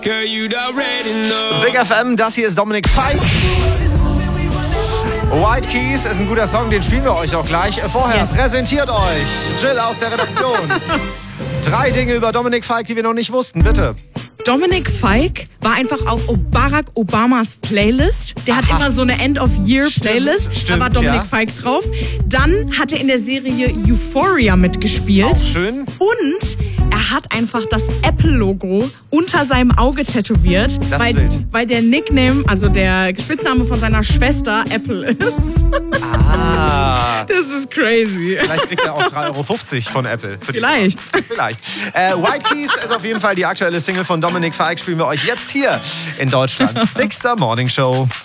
Big FM, das hier ist Dominic Fike. White Keys ist ein guter Song, den spielen wir euch auch gleich. Vorher präsentiert euch Jill aus der Redaktion. 3 Dinge über Dominic Fike, die wir noch nicht wussten, bitte. Dominic Fike war einfach auf Barack Obamas Playlist. Der hat immer so eine End-of-Year-Playlist. Da war Dominic Fike drauf. Dann hat er in der Serie Euphoria mitgespielt. Auch schön. Und er hat einfach das Apple-Logo unter seinem Auge tätowiert. Weil der Nickname, also der Spitzname von seiner Schwester Apple ist. Das ist crazy. Vielleicht kriegt er auch 3,50 € von Apple. Vielleicht. White Keys ist auf jeden Fall die aktuelle Single von Dominic Fike. Spielen wir euch jetzt hier in Deutschlands Big Star Morning Show.